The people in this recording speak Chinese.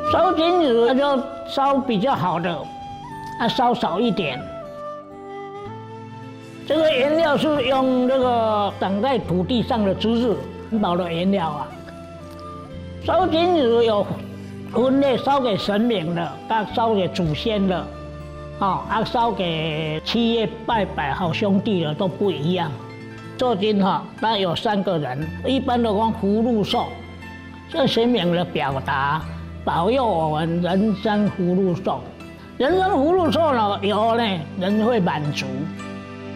烧金纸那就烧比较好的，烧少一点。这个原料是用这个长在土地上的竹子环保的原料啊。烧金纸有分类，烧给神明的，烧给祖先的，烧给企业拜拜好兄弟的都不一样。做金那有3个人，一般的讲福禄寿，这神明的表达，保佑我们人生福禄寿。人生福禄寿呢，有呢，人会满足。